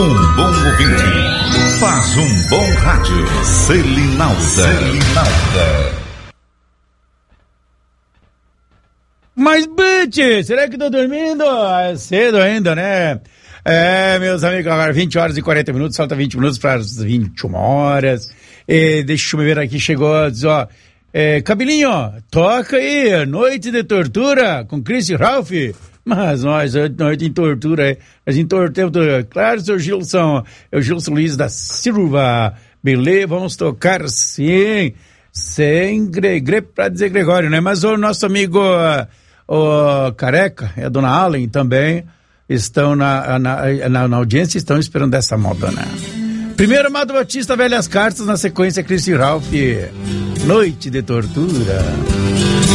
Um bom ouvinte faz um bom rádio. Selinalda. Mas, Butch, será que tô dormindo? É cedo ainda, né? Meus amigos, agora 20 horas e 40 minutos, falta 20 minutos para as 21 horas. Deixa eu me ver aqui, chegou, diz, ó, Cabelinho, toca aí, Noite de Tortura, com Chris e Ralph. Mas nós, noite em tortura, nós entortamos, claro, seu Gilson, é o Gilson Luiz da Silva, beleza, vamos tocar sim, sem pra dizer Gregório, né? Mas o nosso amigo, o Careca, e a dona Allen também, estão na audiência, estão esperando essa moda, né? Primeiro, Amado Batista, Velhas Cartas, na sequência, Chris e Ralph, Noite de Tortura.